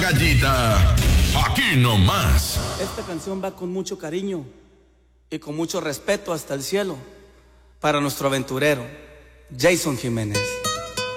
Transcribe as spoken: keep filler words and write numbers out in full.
Gallita, aquí nomás. Esta canción va con mucho cariño y con mucho respeto hasta el cielo para nuestro aventurero, Jason Jiménez.